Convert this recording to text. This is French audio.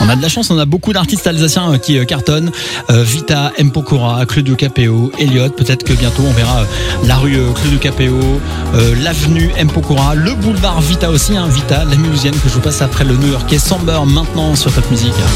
On a de la chance, on a beaucoup d'artistes alsaciens qui cartonnent. Vita, M. Pokora, Claudio Capéo, Elliott. Peut-être que bientôt on verra la rue Claudio Capéo, l'avenue M. Pokora, le boulevard Vita aussi, Vita, la mulhousienne que je vous passe après le New Yorkais Samber maintenant sur Top Music.